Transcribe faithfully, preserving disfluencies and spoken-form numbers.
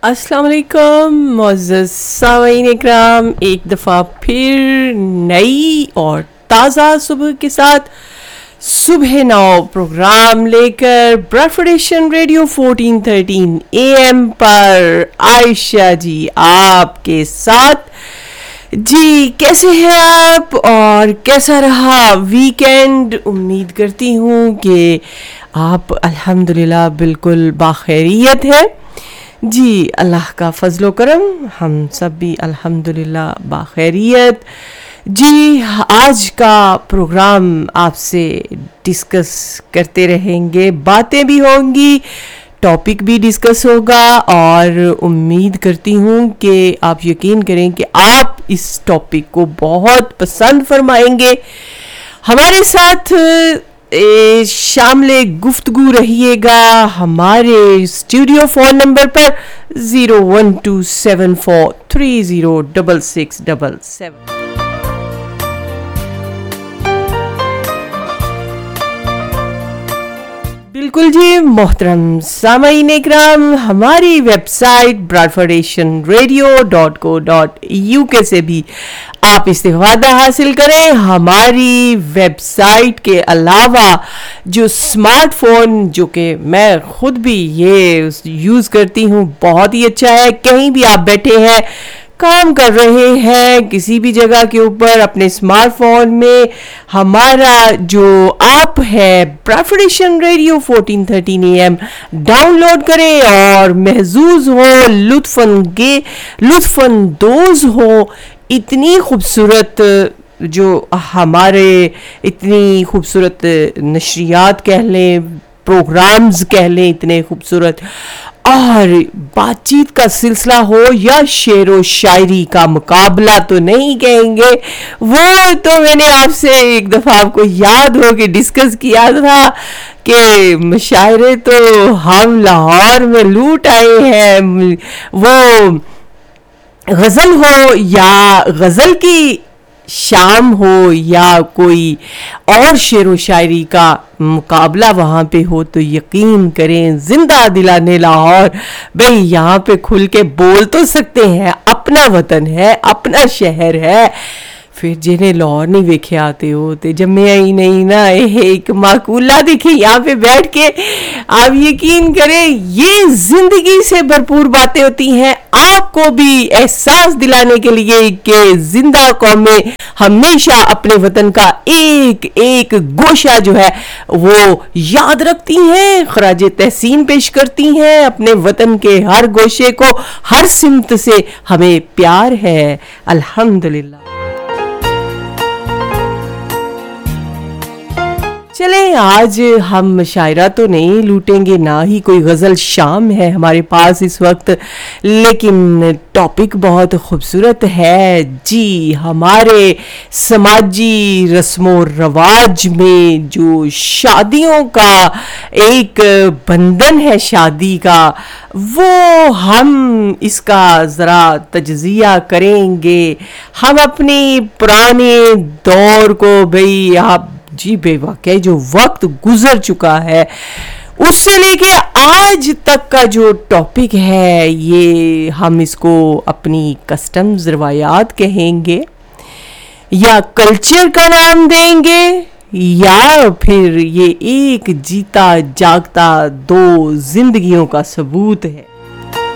अस्सलाम वालेकुम मुअज़्ज़ज़ सामीन इकराम, एक दफ़ा फिर नई और ताज़ा सुबह के साथ सुबह नौ प्रोग्राम लेकर broadcasting radio fourteen thirteen A M पर आयशा जी आपके साथ। जी कैसे हैं आप और कैसा रहा वीकेंड? उम्मीद करती हूँ कि आप अल्हम्दुलिल्लाह बिल्कुल बाखैरियत है। जी अल्लाह का फजलो करम, हम सब भी अल्हम्दुलिल्लाह बाखैरियत। जी आज का प्रोग्राम आपसे डिस्कस करते रहेंगे, बातें भी होंगी, टॉपिक भी डिस्कस होगा और उम्मीद करती हूँ कि आप यकीन करें कि आप इस टॉपिक को बहुत पसंद फरमाएंगे। हमारे साथ ए, शामिल गुफ्तगू रहिएगा हमारे स्टूडियो फ़ोन नंबर पर zero one two seven four three zero double six double seven. बिल्कुल जी मोहतरम सामीन इकराम, हमारी website broadcasting radio dot co dot U के से भी आप इस्तिफादा हासिल करें। हमारी वेबसाइट के अलावा जो स्मार्टफोन, जो कि मैं खुद भी ये यूज़ करती हूँ, बहुत ही अच्छा है। कहीं भी आप बैठे हैं, काम कर रहे हैं, किसी भी जगह के ऊपर अपने स्मार्टफोन में हमारा जो ऐप है broadcasting radio fourteen thirteen A M download करें और महजूज हो, लुत्फानगे लुत्फानंदोज हो। इतनी खूबसूरत जो हमारे इतनी खूबसूरत नशरियात कह लें, प्रोग्राम्स कह लें, इतने खूबसूरत, और बातचीत का सिलसिला हो या शेर व शायरी का मुकाबला तो नहीं कहेंगे, वो तो मैंने आपसे एक दफ़ा आपको याद हो कि डिस्कस किया था कि मुशायरे तो हम लाहौर में लूट आए हैं। वो गज़ल हो या गज़ल की शाम हो या कोई और शेर व शायरी का मुकाबला वहाँ पे हो, तो यकीन करें जिंदा दिलाने लाहौर। भाई यहाँ पे खुल के बोल तो सकते हैं, अपना वतन है, अपना शहर है। फिर जिन्हें लाहौर नहीं वेखे आते हो तो जम्मे ही नहीं ना, एक माकूला देखे यहाँ पे बैठ के, आप यकीन करें ये जिंदगी से भरपूर बातें होती हैं, आपको भी एहसास दिलाने के लिए कि जिंदा कौमें हमेशा अपने वतन का एक एक गोशा जो है वो याद रखती हैं, खराज तहसीन पेश करती हैं अपने वतन के हर गोशे को, हर सिमत से हमें प्यार है अल्हम्दुलिल्लाह। चलें आज हम शायरा तो नहीं लूटेंगे, ना ही कोई गज़ल शाम है हमारे पास इस वक्त, लेकिन टॉपिक बहुत खूबसूरत है। जी हमारे समाजी रस्मो रवाज में जो शादियों का एक बंधन है शादी का, वो हम इसका ज़रा तज्ज़िया करेंगे। हम अपने पुराने दौर को, भाई आप जी बेवाक़ई जो वक्त गुजर चुका है उससे लेके आज तक का जो टॉपिक है, ये हम इसको अपनी कस्टम्स रवायात कहेंगे या कल्चर का नाम देंगे, या फिर ये एक जीता जागता दो जिंदगियों का सबूत है।